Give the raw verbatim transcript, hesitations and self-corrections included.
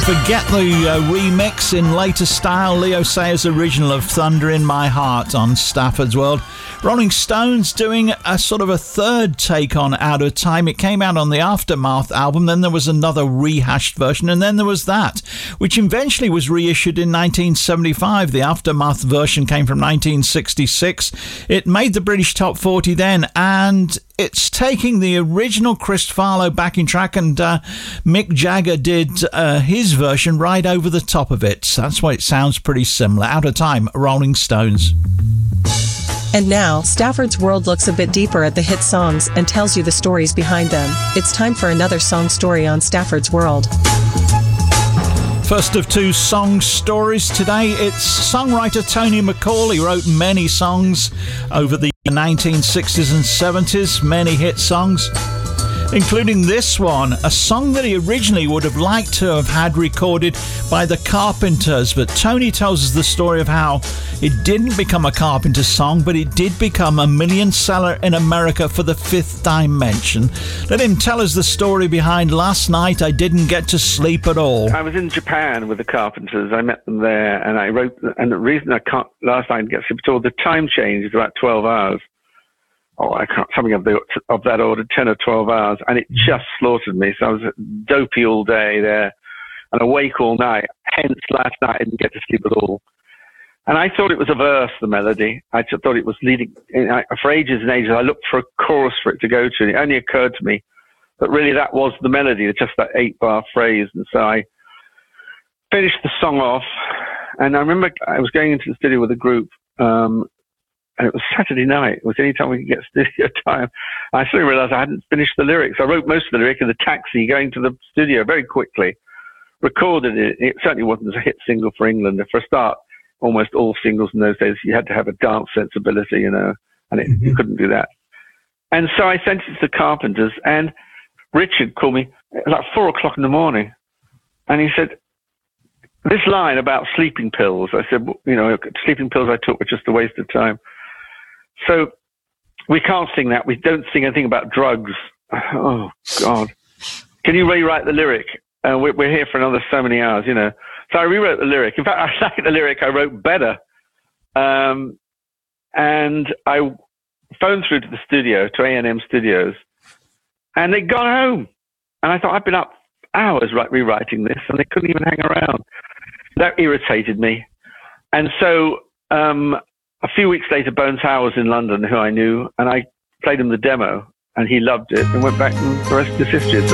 Forget the uh, remix in later style. Leo Sayers' original of Thunder in My Heart on Stafford's World. Rolling Stones doing a sort of a third take on Out of Time. It came out on the Aftermath album, then there was another rehashed version, and then there was that, which eventually was reissued in nineteen seventy-five. The Aftermath version came from nineteen sixty-six. It made the British Top forty then, and it's taking the original Chris Farlow backing track, and uh, Mick Jagger did uh, his version right over the top of it. So that's why it sounds pretty similar. Out of Time, Rolling Stones. And now, Stafford's World looks a bit deeper at the hit songs and tells you the stories behind them. It's time for another song story on Stafford's World. First of two song stories today. It's songwriter Tony McCall. He wrote many songs over the nineteen sixties and seventies, many hit songs, including this one, a song that he originally would have liked to have had recorded by the Carpenters. But Tony tells us the story of how it didn't become a Carpenter song, but it did become a million seller in America for the Fifth Dimension. Let him tell us the story behind Last Night I Didn't Get to Sleep at All. I was in Japan with the Carpenters. I met them there, and I wrote, and the reason I can't, Last Night I Didn't Get to Sleep at All, the time change is about twelve hours. Oh, I can't, something of, the, of that order, ten or twelve hours, and it just slaughtered me. So I was dopey all day there and awake all night. Hence, last night I didn't get to sleep at all. And I thought it was a verse, the melody. I just thought it was leading. I, for ages and ages, I looked for a chorus for it to go to, and it only occurred to me that really that was the melody, just that eight-bar phrase. And so I finished the song off, and I remember I was going into the studio with a group, um, and it was Saturday night. It was the only time we could get studio time. I suddenly realized I hadn't finished the lyrics. I wrote most of the lyric in the taxi going to the studio very quickly, recorded it. It certainly wasn't a hit single for England. For a start, almost all singles in those days, you had to have a dance sensibility, you know, and it, mm-hmm. you couldn't do that. And so I sent it to the Carpenters, and Richard called me at like four o'clock in the morning, and he said, this line about sleeping pills. I said, you know, sleeping pills I took were just a waste of time. So we can't sing that. We don't sing anything about drugs. Oh, God. Can you rewrite the lyric? Uh, we're, we're here for another so many hours, you know. So I rewrote the lyric. In fact, I like the lyric I wrote better. Um, and I phoned through to the studio, to A and M Studios, and they'd gone home. And I thought, I've been up hours right, rewriting this, and they couldn't even hang around. That irritated me. And so um, a few weeks later, Bones Howe was in London, who I knew, and I played him the demo, and he loved it and went back, and the rest is history.